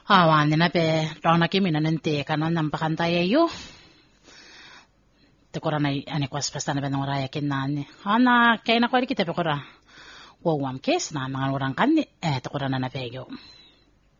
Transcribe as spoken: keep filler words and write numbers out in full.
Awan na pe, rong na kimi na nante kanon ng pakantay ayo. Te kora na ani kwas pasta na benong raya kinani. Ana kay na kwari kita pe kora. Wawam kes na mga orang kan eh te kora na na peyo.